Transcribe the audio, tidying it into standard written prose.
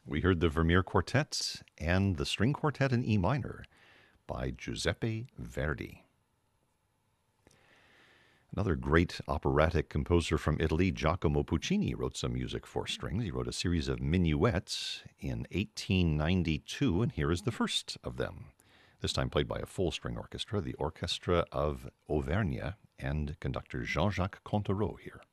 We heard the Vermeer Quartet and the String Quartet in E minor by Giuseppe Verdi. Another great operatic composer from Italy, Giacomo Puccini, wrote some music for strings. He wrote a series of minuets in 1892, and here is the first of them, this time played by a full-string orchestra, the Orchestra of Auvergne, and conductor Jean-Jacques Contereau here.